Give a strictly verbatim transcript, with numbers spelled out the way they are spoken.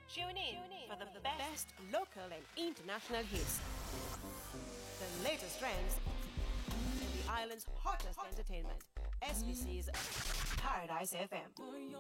Tune in for the best local and international hits, the latest trends, and the island's hottest entertainment. S B C's Paradise F M.